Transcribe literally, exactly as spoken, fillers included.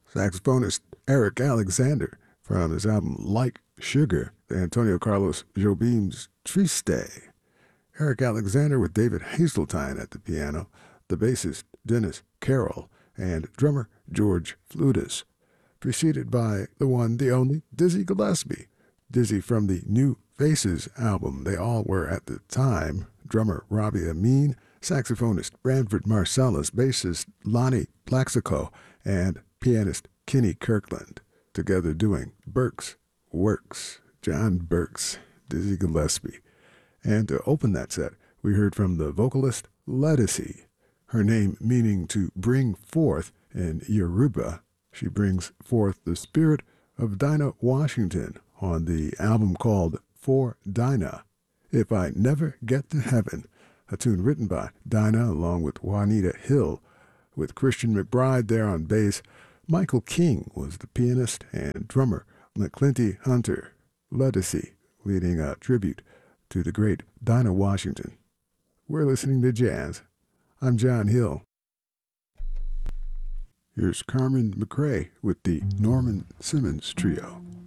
Saxophonist Eric Alexander from his album Like Sugar, Antonio Carlos Jobim's Triste. Eric Alexander with David Hazeltine at the piano, the bassist Dennis Carroll, and drummer George Flutis, preceded by the one, the only, Dizzy Gillespie. Dizzy from the New Faces album, They All Were at the Time, drummer Robbie Amin, saxophonist Branford Marsalis, bassist Lonnie Plaxico, and pianist Kenny Kirkland, together doing Burke's Works, John Burke's Dizzy Gillespie. And to open that set, we heard from the vocalist Lettucey, her name meaning to bring forth in Yoruba. She brings forth the spirit of Dinah Washington on the album called For Dinah, If I Never Get to Heaven, a tune written by Dinah along with Juanita Hill, with Christian McBride there on bass. Michael King was the pianist, and drummer McClinty Hunter. Lettucey leading a tribute to the great Dinah Washington. We're listening to jazz. I'm John Hill. Here's Carmen McRae with the Norman Simmons Trio.